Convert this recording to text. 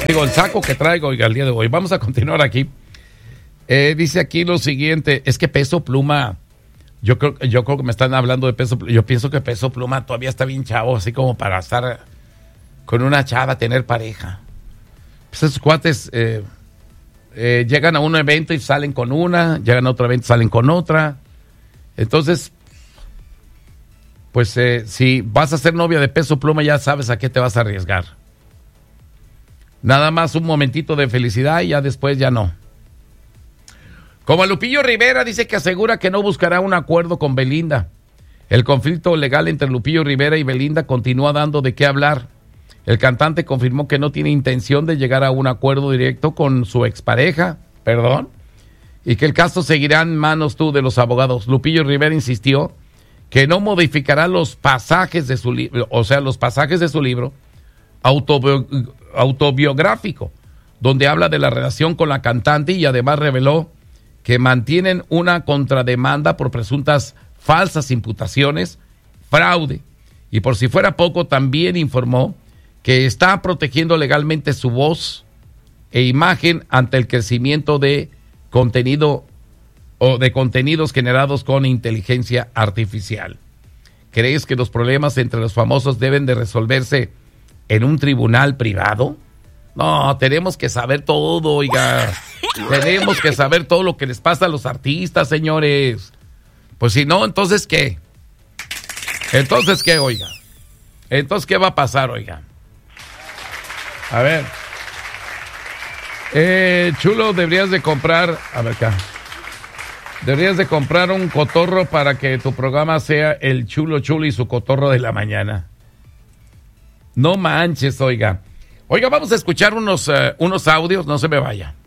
Digo, el saco que traigo, oiga, el día de hoy. Vamos a continuar aquí. Dice aquí lo siguiente, es que Peso Pluma, yo creo que me están hablando de Peso Pluma. Yo pienso que Peso Pluma todavía está bien chavo, así como para estar con una chava, tener pareja. Pues esos cuates llegan a un evento y salen con una, llegan a otro evento y salen con otra. Entonces, pues si vas a ser novia de Peso Pluma, ya sabes a qué te vas a arriesgar. Nada más un momentito de felicidad y ya después ya no. Como Lupillo Rivera dice que asegura que no buscará un acuerdo con Belinda. El conflicto legal entre Lupillo Rivera y Belinda continúa dando de qué hablar. El cantante confirmó que no tiene intención de llegar a un acuerdo directo con su expareja, y que el caso seguirá en manos de los abogados. Lupillo Rivera insistió que no modificará los pasajes de su libro, autobiográfico, donde habla de la relación con la cantante, y además reveló que mantienen una contrademanda por presuntas falsas imputaciones, fraude, y por si fuera poco, también informó que está protegiendo legalmente su voz e imagen ante el crecimiento de contenido o de contenidos generados con inteligencia artificial. ¿Crees que los problemas entre los famosos deben de resolverse en un tribunal privado? No, tenemos que saber todo, oiga. Tenemos que saber todo lo que les pasa a los artistas, señores. Pues si no, ¿entonces qué? ¿Entonces qué, oiga? ¿Entonces qué va a pasar, oiga? A ver. Chulo, deberías de comprar... A ver acá. Deberías de comprar un cotorro para que tu programa sea el Chulo y su cotorro de la mañana. No manches, oiga. Oiga, vamos a escuchar unos audios, no se me vaya.